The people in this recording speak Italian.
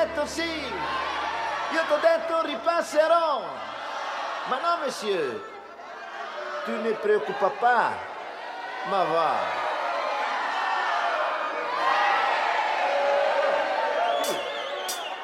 detto sì. Io t'ho detto ripasserò. Ma no, monsieur. Tu ne preoccupa pas. Ma va.